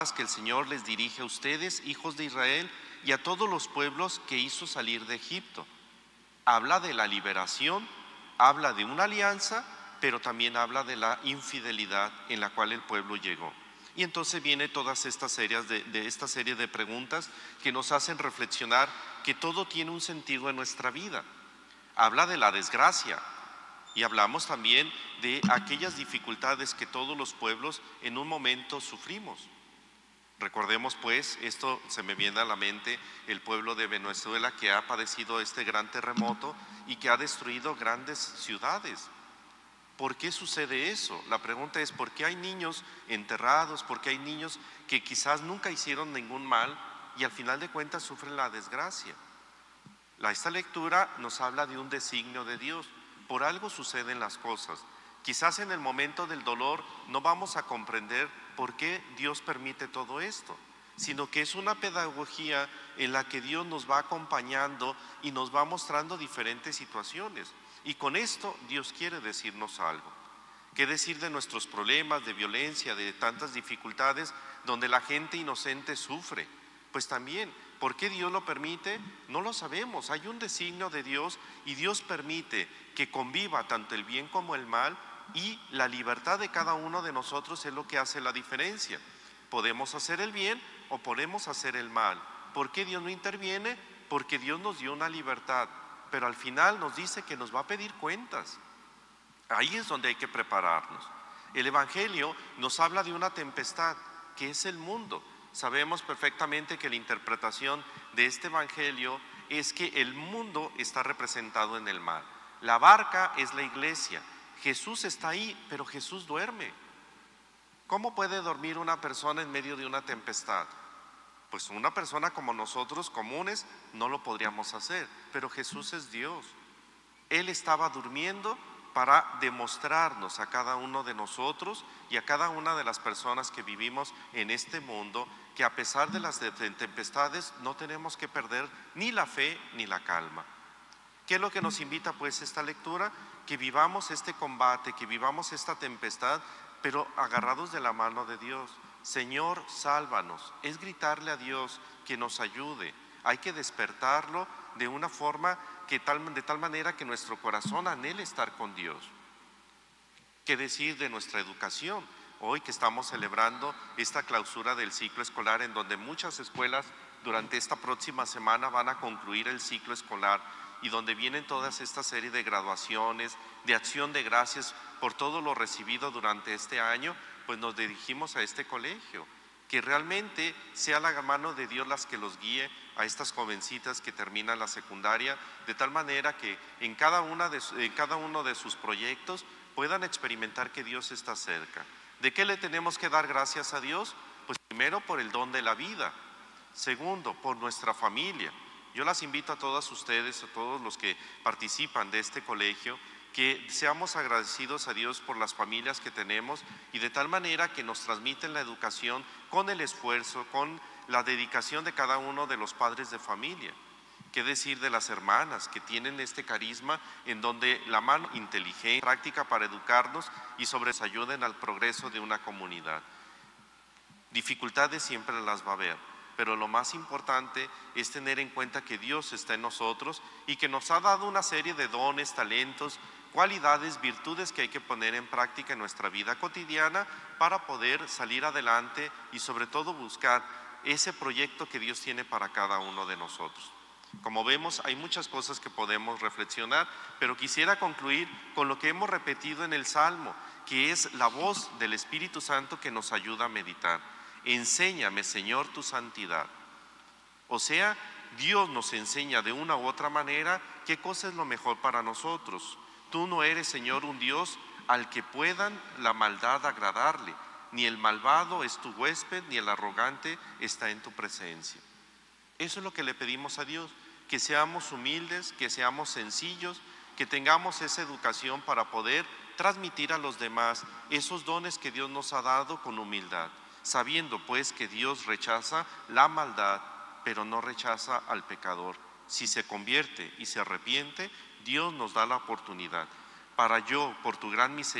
que el Señor les dirige a ustedes, hijos de Israel, y a todos los pueblos que hizo salir de Egipto. Habla de la liberación, habla de una alianza, pero también habla de la infidelidad en la cual el pueblo llegó. Y entonces viene todas estas series de esta serie de preguntas que nos hacen reflexionar que todo tiene un sentido en nuestra vida. Habla de la desgracia y hablamos también de aquellas dificultades que todos los pueblos en un momento sufrimos. Recordemos pues, esto se me viene a la mente, el pueblo de Venezuela que ha padecido este gran terremoto y que ha destruido grandes ciudades. ¿Por qué sucede eso? La pregunta es, ¿por qué hay niños enterrados? ¿Por qué hay niños que quizás nunca hicieron ningún mal y al final de cuentas sufren la desgracia? Esta lectura nos habla de un designio de Dios. Por algo suceden las cosas. Quizás en el momento del dolor no vamos a comprender por qué Dios permite todo esto, sino que es una pedagogía en la que Dios nos va acompañando y nos va mostrando diferentes situaciones. Y con esto Dios quiere decirnos algo. ¿Qué decir de nuestros problemas, de violencia, de tantas dificultades donde la gente inocente sufre? Pues también, ¿por qué Dios lo permite? No lo sabemos. Hay un designio de Dios y Dios permite que conviva tanto el bien como el mal, y la libertad de cada uno de nosotros es lo que hace la diferencia. Podemos hacer el bien o podemos hacer el mal. ¿Por qué Dios no interviene? Porque Dios nos dio una libertad, pero al final nos dice que nos va a pedir cuentas. Ahí es donde hay que prepararnos. El Evangelio nos habla de una tempestad, que es el mundo. Sabemos perfectamente que la interpretación de este Evangelio es que el mundo está representado en el mar. La barca es la iglesia. Jesús está ahí, pero Jesús duerme. ¿Cómo puede dormir una persona en medio de una tempestad? Pues una persona como nosotros, comunes, no lo podríamos hacer, pero Jesús es Dios. Él estaba durmiendo para demostrarnos a cada uno de nosotros y a cada una de las personas que vivimos en este mundo que a pesar de las tempestades no tenemos que perder ni la fe ni la calma. ¿Qué es lo que nos invita pues esta lectura? Que vivamos este combate, que vivamos esta tempestad, pero agarrados de la mano de Dios. Señor, sálvanos. Es gritarle a Dios que nos ayude. Hay que despertarlo de una forma de tal manera que nuestro corazón anhele estar con Dios. ¿Qué decir de nuestra educación? Hoy que estamos celebrando esta clausura del ciclo escolar, en donde muchas escuelas durante esta próxima semana van a concluir el ciclo escolar, y donde vienen todas esta serie de graduaciones, de acción de gracias por todo lo recibido durante este año, pues nos dirigimos a este colegio. Que realmente sea la mano de Dios las que los guíe a estas jovencitas que terminan la secundaria, de tal manera que en cada uno de sus proyectos puedan experimentar que Dios está cerca. ¿De qué le tenemos que dar gracias a Dios? Pues primero por el don de la vida, segundo por nuestra familia. Yo las invito a todas ustedes, a todos los que participan de este colegio, que seamos agradecidos a Dios por las familias que tenemos y de tal manera que nos transmiten la educación con el esfuerzo, con la dedicación de cada uno de los padres de familia. ¿Qué decir de las hermanas que tienen este carisma en donde la mano inteligente, práctica para educarnos y sobre todo ayuden al progreso de una comunidad? Dificultades siempre las va a haber, pero lo más importante es tener en cuenta que Dios está en nosotros y que nos ha dado una serie de dones, talentos, cualidades, virtudes que hay que poner en práctica en nuestra vida cotidiana para poder salir adelante y sobre todo buscar ese proyecto que Dios tiene para cada uno de nosotros. Como vemos, hay muchas cosas que podemos reflexionar, pero quisiera concluir con lo que hemos repetido en el Salmo, que es la voz del Espíritu Santo que nos ayuda a meditar. Enséñame, Señor, tu santidad. O sea, Dios nos enseña de una u otra manera qué cosa es lo mejor para nosotros. Tú no eres, Señor, un Dios al que puedan la maldad agradarle, ni el malvado es tu huésped, ni el arrogante está en tu presencia. Eso es lo que le pedimos a Dios, que seamos humildes, que seamos sencillos, que tengamos esa educación para poder transmitir a los demás esos dones que Dios nos ha dado con humildad, sabiendo pues que Dios rechaza la maldad, pero no rechaza al pecador. Si se convierte y se arrepiente, Dios nos da la oportunidad. Para yo, por tu gran misericordia,